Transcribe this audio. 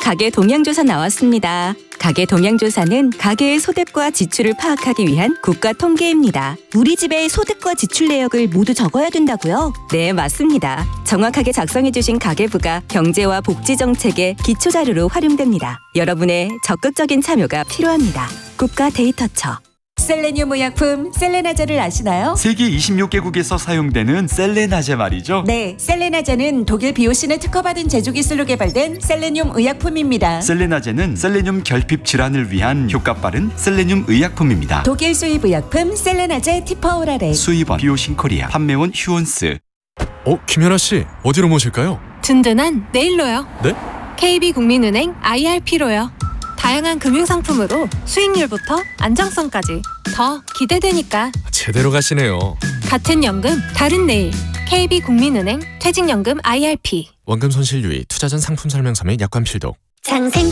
가계 동향조사 나왔습니다. 가계 동향조사는 가계의 소득과 지출을 파악하기 위한 국가 통계입니다. 우리 집의 소득과 지출 내역을 모두 적어야 된다고요? 네, 맞습니다. 정확하게 작성해주신 가계부가 경제와 복지 정책의 기초자료로 활용됩니다. 여러분의 적극적인 참여가 필요합니다. 국가 데이터처. 셀레늄 의약품 셀레나제를 아시나요? 세계 26개국에서 사용되는 셀레나제 말이죠. 네, 셀레나제는 독일 비오신을 특허받은 제조 기술로 개발된 셀레늄 의약품입니다. 셀레나제는 셀레늄 결핍 질환을 위한 효과 빠른 셀레늄 의약품입니다. 독일 수입 의약품 셀레나제 티퍼오라레. 수입원 비오신 코리아, 판매원 휴원스. 김연아 씨, 어디로 모실까요? 든든한 네일로요. 네? KB국민은행 IRP로요. 다양한 금융상품으로 수익률부터 안정성까지 더 기대되니까 제대로 가시네요. 같은 연금 다른 내일 KB국민은행 퇴직연금 IRP. 원금 손실 유의, 투자 전 상품 설명서 및 약관 필독. 장생